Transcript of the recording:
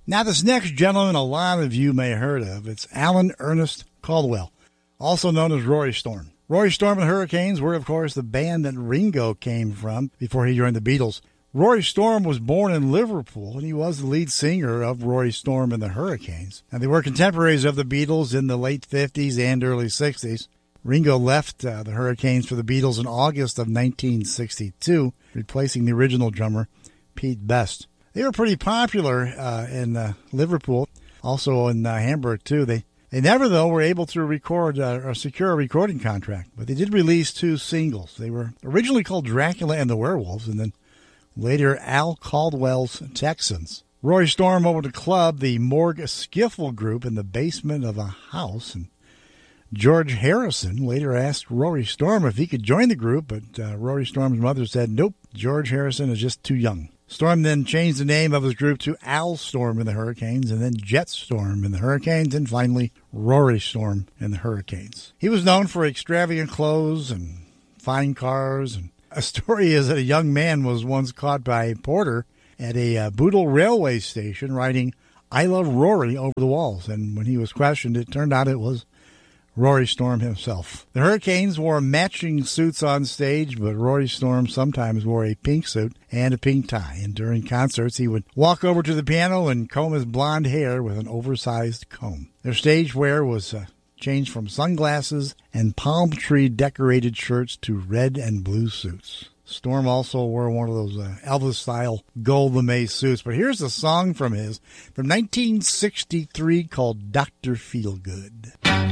Now, this next gentleman a lot of you may have heard of. It's Alan Ernest Caldwell, also known as Rory Storm. Rory Storm and the Hurricanes were, of course, the band that Ringo came from before he joined the Beatles. Rory Storm was born in Liverpool, and he was the lead singer of Rory Storm and the Hurricanes. Now, they were contemporaries of the Beatles in the late 50s and early 60s. Ringo left the Hurricanes for the Beatles in August of 1962, replacing the original drummer, Pete Best. They were pretty popular in Liverpool, also in Hamburg, too. They never, though, were able to record or secure a recording contract, but they did release 2 singles. They were originally called Dracula and the Werewolves, and then later Al Caldwell's Texans. Rory Storm opened a club, the Morgue Skiffle Group, in the basement of a house, and George Harrison later asked Rory Storm if he could join the group, but Rory Storm's mother said, nope, George Harrison is just too young. Storm then changed the name of his group to Al Storm and the Hurricanes, and then Jet Storm and the Hurricanes, and finally Rory Storm and the Hurricanes. He was known for extravagant clothes and fine cars, and a story is that a young man was once caught by a porter at a Bootle railway station writing, I love Rory over the walls, and when he was questioned, it turned out it was Rory Storm himself. The Hurricanes wore matching suits on stage, but Rory Storm sometimes wore a pink suit and a pink tie, and during concerts he would walk over to the piano and comb his blonde hair with an oversized comb. Their stage wear was changed from sunglasses and palm tree decorated shirts to red and blue suits. Storm also wore one of those Elvis-style gold lame suits, but here's a song from 1963 called Dr. Feelgood.